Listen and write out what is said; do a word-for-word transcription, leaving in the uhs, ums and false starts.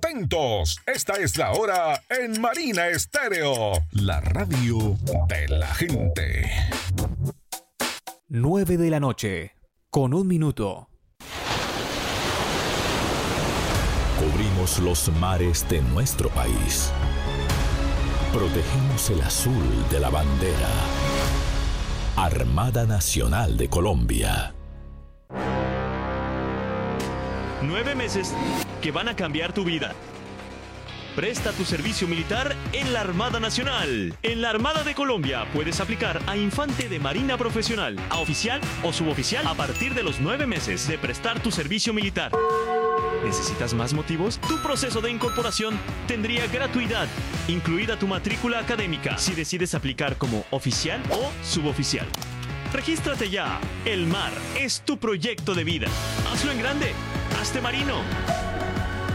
atentos. Esta es la hora en Marina Estéreo, la radio de la gente. nueve de la noche, con un minuto. Cubrimos los mares de nuestro país. Protegemos el azul de la bandera. Armada Nacional de Colombia. Nueve meses que van a cambiar tu vida. Presta tu servicio militar en la Armada Nacional. En la Armada de Colombia puedes aplicar a infante de marina profesional, a oficial o suboficial a partir de los nueve meses de prestar tu servicio militar. ¿Necesitas más motivos? Tu proceso de incorporación tendría gratuidad, incluida tu matrícula académica, si decides aplicar como oficial o suboficial. Regístrate ya. El mar es tu proyecto de vida. Hazlo en grande. Hazte marino.